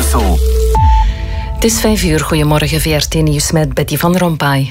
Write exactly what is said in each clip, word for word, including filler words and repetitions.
Brussel. Het is vijf uur. Goedemorgen, V R T Nieuws met Betty van Rompuy.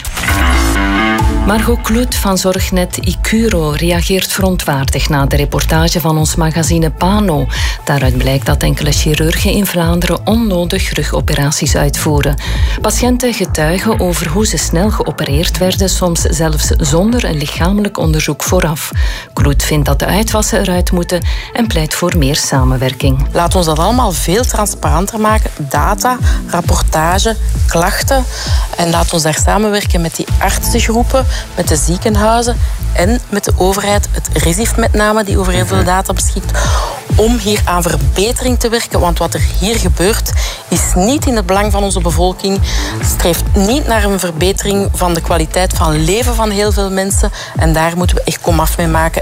Margot Kloet van Zorgnet Icuro reageert verontwaardigd na de reportage van ons magazine Pano. Daaruit blijkt dat enkele chirurgen in Vlaanderen onnodig rugoperaties uitvoeren. Patiënten getuigen over hoe ze snel geopereerd werden, soms zelfs zonder een lichamelijk onderzoek vooraf. Kloet vindt dat de uitwassen eruit moeten en pleit voor meer samenwerking. Laat ons dat allemaal veel transparanter maken. Data, rapportage, klachten. En laat ons daar samenwerken met die artsengroepen, met de ziekenhuizen en met de overheid, het RISIF met name, die over heel veel data beschikt, om hier aan verbetering te werken. Want wat er hier gebeurt, is niet in het belang van onze bevolking, streeft niet naar een verbetering van de kwaliteit van leven van heel veel mensen. En daar moeten we echt komaf mee maken.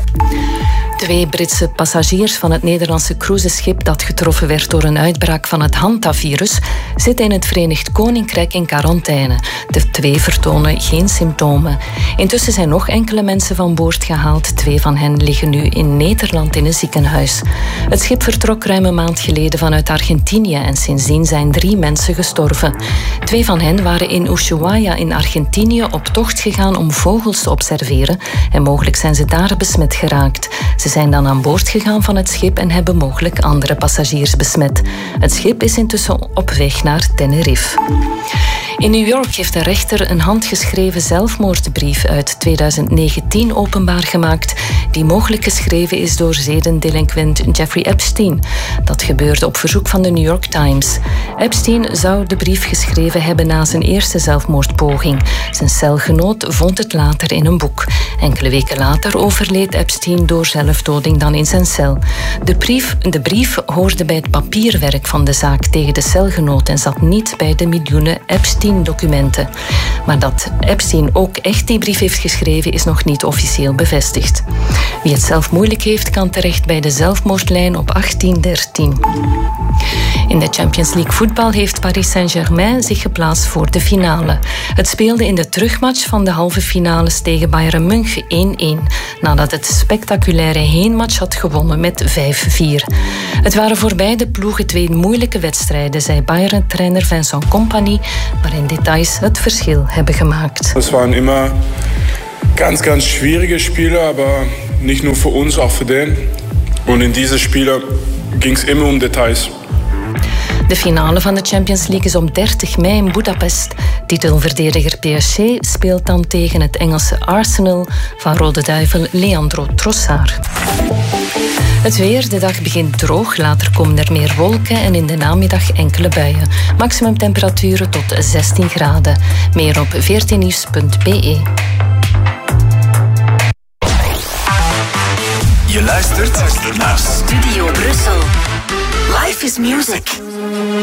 Twee Britse passagiers van het Nederlandse cruiseschip dat getroffen werd door een uitbraak van het Hantavirus zitten in het Verenigd Koninkrijk in quarantaine. De twee vertonen geen symptomen. Intussen zijn nog enkele mensen van boord gehaald. Twee van hen liggen nu in Nederland in een ziekenhuis. Het schip vertrok ruim een maand geleden vanuit Argentinië en sindsdien zijn drie mensen gestorven. Twee van hen waren in Ushuaia in Argentinië op tocht gegaan om vogels te observeren en mogelijk zijn ze daar besmet geraakt. Ze zijn dan aan boord gegaan van het schip en hebben mogelijk andere passagiers besmet. Het schip is intussen op weg naar Tenerife. In New York heeft een rechter een handgeschreven zelfmoordbrief uit tweeduizend negentien openbaar gemaakt, die mogelijk geschreven is door zedendelinquent Jeffrey Epstein. Dat gebeurde op verzoek van de New York Times. Epstein zou de brief geschreven hebben na zijn eerste zelfmoordpoging. Zijn celgenoot vond het later in een boek. Enkele weken later overleed Epstein door zelfdoding dan in zijn cel. De brief, de brief hoorde bij het papierwerk van de zaak tegen de celgenoot en zat niet bij de miljoenen Epstein-documenten. Maar dat Epstein ook echt die brief heeft geschreven is nog niet officieel bevestigd. Wie het zelf moeilijk heeft, kan terecht bij de zelfmoordlijn op achttien dertien. In de Champions League voetbal heeft Paris Saint-Germain zich geplaatst voor de finale. Het speelde in de terugmatch van de halve finales tegen Bayern München één-één, nadat het spectaculaire heenmatch had gewonnen met vijf vier. Het waren voor beide ploegen twee moeilijke wedstrijden, zei Bayern-trainer Vincent Kompany, waarin details het verschil hebben gemaakt. Het waren immer ganz, ganz schwierige Spiele, aber nicht nur für uns, auch für den. Und in diese Spiele ging es immer um Details. De finale van de Champions League is op dertig mei in Budapest. Titelverdediger P S G speelt dan tegen het Engelse Arsenal van Rode Duivel Leandro Trossard. Het weer, de dag begint droog, later komen er meer wolken en in de namiddag enkele buien. Maximumtemperaturen tot zestien graden. Meer op v r t nieuws punt b e. Je luistert naar Studio Brussel. Life is music.